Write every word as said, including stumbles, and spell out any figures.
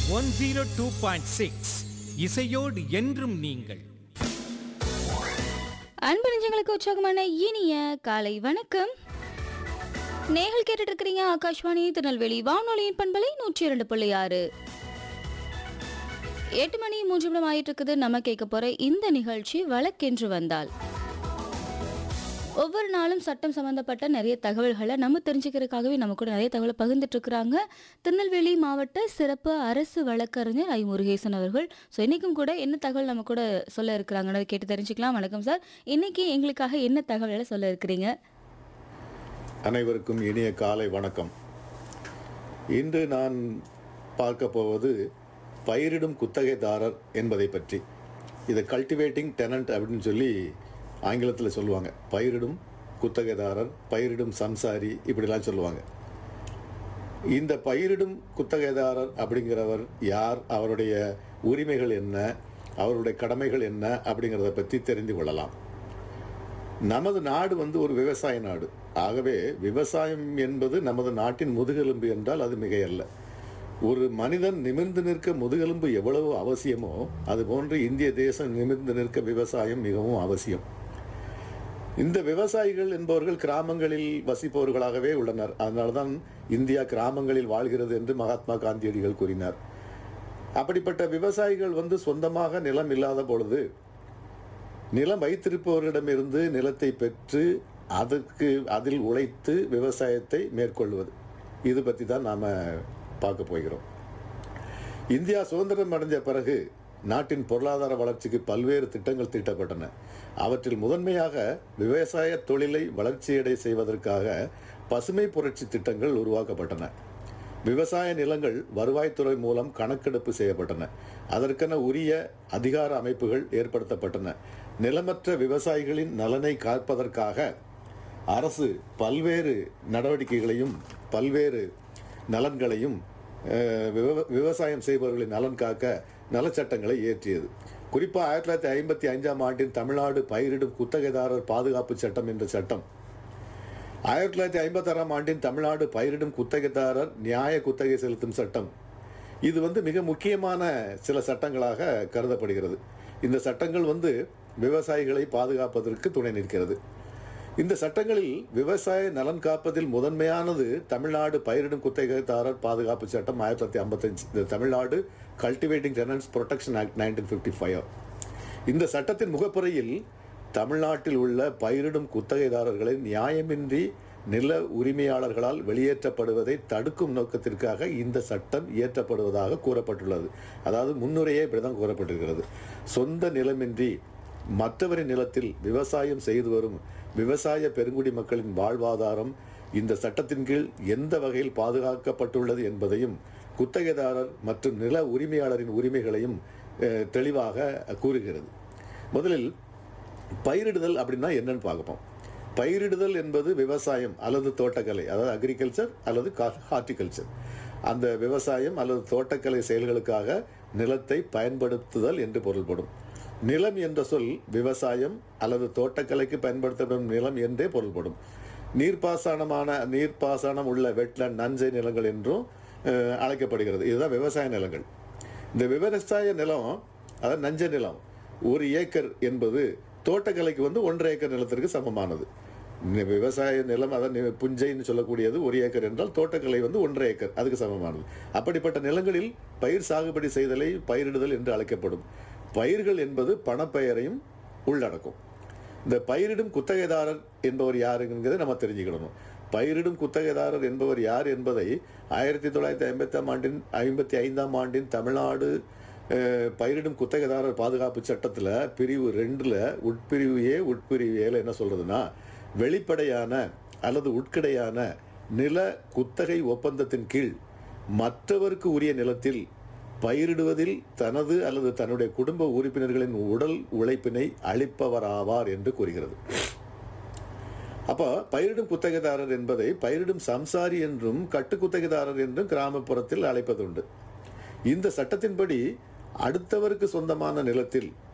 One zero two point six இசையோடு என்றும் நீங்கள். அன்பு நெஞ்சங்களுக்கு உற்சாகமான இனிய காலை வணக்கம். நேயர்கள் கேட்டுட்டு இருக்கிறீங்க ஆகாஷ்வாணி திருநெல்வேலி வானொலியின் பண்பலை நூற்றி இரண்டு புள்ளி ஆறு. எட்டு மணி மூன்று நிமிடம் ஆயிட்டு இருக்குது. நம்ம கேட்க போற இந்த நிகழ்ச்சி வழக்கென்று வந்தால். ஒவ்வொரு நாளும் சட்டம் சம்பந்தப்பட்ட நிறைய தகவல்களை நம்ம தெரிஞ்சுக்கிறதுக்காகவே நம்ம கூட நிறைய தகவலை பகிர்ந்துட்டு இருக்கிறாங்க திருநெல்வேலி மாவட்ட சிறப்பு அரசு வழக்கறிஞர் ஐ முருகேசன் அவர்கள். ஸோ இன்னைக்கும் கூட என்ன தகவல் நம்ம கூட சொல்ல இருக்கிறாங்கன்னு கேட்டு தெரிஞ்சுக்கலாம். வணக்கம் சார், இன்னைக்கு எங்களுக்காக என்ன தகவல்களை சொல்ல இருக்கிறீங்க? அனைவருக்கும் இனிய காலை வணக்கம். இன்று நான் பார்க்க போவது பயிரிடும் குத்தகைதாரர் என்பதை பற்றி. இதை கல்டிவேட்டிங் டெனண்ட் அப்படின்னு சொல்லி ஆங்கிலத்தில் சொல்லுவாங்க. பயிரிடும் குத்தகைதாரர், பயிரிடும் சம்சாரி, இப்படிலாம் சொல்லுவாங்க. இந்த பயிரிடும் குத்தகைதாரர் அப்படிங்கிறவர் யார், அவருடைய உரிமைகள் என்ன, அவருடைய கடமைகள் என்ன அப்படிங்கிறத பற்றி தெரிந்து கொள்ளலாம். நமது நாடு வந்து ஒரு விவசாய நாடு. ஆகவே விவசாயம் என்பது நமது நாட்டின் முதுகெலும்பு என்றால் அது மிகையல்ல. ஒரு மனிதன் நிமிர்ந்து நிற்க முதுகெலும்பு எவ்வளவு அவசியமோ அதுபோன்று இந்திய தேசம் நிமிர்ந்து நிற்க விவசாயம் மிகவும் அவசியம். இந்த விவசாயிகள் என்பவர்கள் கிராமங்களில் வசிப்பவர்களாகவே உள்ளனர். அதனால்தான் இந்தியா கிராமங்களில் வாழ்கிறது என்று மகாத்மா காந்தியடிகள் கூறினார். அப்படிப்பட்ட விவசாயிகள் வந்து சொந்தமாக நிலம் இல்லாத பொழுது நிலம் வைத்திருப்பவரிடமிருந்து நிலத்தை பெற்று அதற்கு அதில் உழைத்து விவசாயத்தை மேற்கொள்வது, இது பற்றி தான் நாம் பார்க்க போகிறோம். இந்தியா சுதந்திரம் அடைஞ்ச பிறகு நாட்டின் பொருளாதார வளர்ச்சிக்கு பல்வேறு திட்டங்கள் தீட்டப்பட்டன. அவற்றில் முதன்மையாக விவசாய தொழிலை வளர்ச்சியடை செய்வதற்காக பசுமை புரட்சி திட்டங்கள் உருவாக்கப்பட்டன. விவசாய நிலங்கள் வருவாய்த்துறை மூலம் கணக்கெடுப்பு செய்யப்பட்டன. அதற்கென உரிய அதிகார அமைப்புகள் ஏற்படுத்தப்பட்டன. நிலமற்ற விவசாயிகளின் நலனை காப்பதற்காக அரசு பல்வேறு நடவடிக்கைகளையும் பல்வேறு நலன்களையும் விவசாயம் செய்பவர்களின் நலன் காக்க நலச்சட்டங்களை இயற்றியது. குறிப்பாக ஆயிரத்தி தொள்ளாயிரத்தி ஐம்பத்தி ஐந்தாம் ஆண்டின் தமிழ்நாடு பயிரிடும் குத்தகைதாரர் பாதுகாப்பு சட்டம் என்ற சட்டம், ஆயிரத்தி தொள்ளாயிரத்தி ஐம்பத்தி ஆறாம் ஆண்டின் தமிழ்நாடு பயிரிடும் குத்தகைதாரர் நியாய குத்தகை செலுத்தும் சட்டம், இது வந்து மிக முக்கியமான சில சட்டங்களாக கருதப்படுகிறது. இந்த சட்டங்கள் வந்து விவசாயிகளை பாதுகாப்பதற்கு துணை நிற்கிறது. இந்த சட்டங்களில் விவசாய நலன் காப்பதில் முதன்மையானது தமிழ்நாடு பயிரிடும் குத்தகைதாரர் பாதுகாப்பு சட்டம் ஆயிரத்தி தொள்ளாயிரத்தி ஐம்பத்தஞ்சு, இந்த Tamil Nadu cultivating tenants protection act nineteen fifty five. இந்த சட்டத்தின் முகப்புரையில் தமிழ்நாட்டில் உள்ள பயிரிடும் குத்தகைதாரர்களை நியாயமின்றி நில உரிமையாளர்களால் வெளியேற்றப்படுவதை தடுக்கும் நோக்கத்திற்காக இந்த சட்டம் இயற்றப்படுவதாக கூறப்பட்டுள்ளது. அதாவது முன்னுரையே இப்படிதான் கூறப்பட்டிருக்கிறது. சொந்த நிலமின்றி மற்றவரின் நிலத்தில் விவசாயம் செய்து வரும் விவசாய பெருங்குடி மக்களின் வாழ்வாதாரம் இந்த சட்டத்தின் கீழ் எந்த வகையில் பாதுகாக்கப்பட்டுள்ளது என்பதையும் குத்தகைதாரர் மற்றும் நில உரிமையாளரின் உரிமைகளையும் தெளிவாக கூறுகிறது. முதலில் பயிரிடுதல் அப்படின்னா என்னன்னு பார்ப்போம். பயிரிடுதல் என்பது விவசாயம் அல்லது தோட்டக்கலை, அதாவது அக்ரிகல்ச்சர் அல்லது ஹார்டிகல்ச்சர், அந்த விவசாயம் அல்லது தோட்டக்கலை செயல்களுக்காக நிலத்தை பயன்படுத்துதல் என்று பொருள்படும். நிலம் என்ற சொல் விவசாயம் அல்லது தோட்டக்கலைக்கு பயன்படுத்தப்படும் நிலம் என்றே பொருள்படும். நீர்ப்பாசனமான நீர்ப்பாசனம் உள்ள வெட்லேண்ட் நஞ்சை நிலங்கள் என்றும் அழைக்கப்படுகிறது. இதுதான் விவசாய நிலங்கள். இந்த விவசாய நிலம், அதாவது நஞ்சை நிலம், ஒரு ஏக்கர் என்பது தோட்டக்கலைக்கு வந்து ஒன்றரை ஏக்கர் நிலத்திற்கு சமமானது. விவசாய நிலம், அதாவது புஞ்சைன்னு சொல்லக்கூடியது ஒரு ஏக்கர் என்றால் தோட்டக்கலை வந்து ஒன்றரை ஏக்கர், அதுக்கு சமமானது. அப்படிப்பட்ட நிலங்களில் பயிர் சாகுபடி செய்தலை பயிரிடுதல் என்று அழைக்கப்படும். பயிர்கள் என்பது பணப்பெயரையும் உள்ளடக்கும். இந்த பயிரிடும் குத்தகைதாரர் என்பவர் யாருங்கிறத நம்ம தெரிஞ்சுக்கணும். பயிரிடும் குத்தகைதாரர் என்பவர் யார் என்பதை ஆயிரத்தி தொள்ளாயிரத்தி ஐம்பத்தாம் ஆண்டின் ஐம்பத்தி ஐந்தாம் ஆண்டின் தமிழ்நாடு பயிரிடும் குத்தகைதாரர் பாதுகாப்பு சட்டத்தில் பிரிவு ரெண்டுல உட்பிரிவு ஏ உட்பிரிவு ஏல என்ன சொல்றதுன்னா, வெளிப்படையான அல்லது உட்கிடையான நில குத்தகை ஒப்பந்தத்தின் கீழ் மற்றவருக்கு உரிய நிலத்தில் பயிரிடுவதில் தனது அல்லது தன்னுடைய குடும்ப உறுப்பினர்களின் உடல் உழைப்பினை அளிப்பவராவார் என்று கூறுகிறது. அப்போ பயிரிடும் குத்தகைதாரர் என்பதை பயிரிடும் சம்சாரி என்றும் கட்டு குத்தகைதாரர் என்றும் கிராமப்புறத்தில் அழைப்பதுண்டு. இந்த சட்டத்தின்படி அடுத்தவருக்கு சொந்தமான நிலத்தில்